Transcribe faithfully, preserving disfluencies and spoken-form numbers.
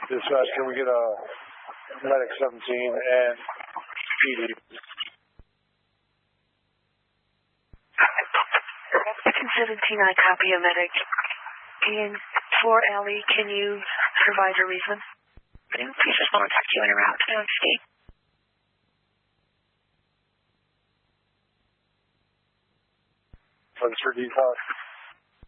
Dispatch, can we get a medic seventeen and P D? seventeen, I copy a medic. And for Allie, can you provide a reason? Please just want to talk to you in a route. I don't see. What's for detox?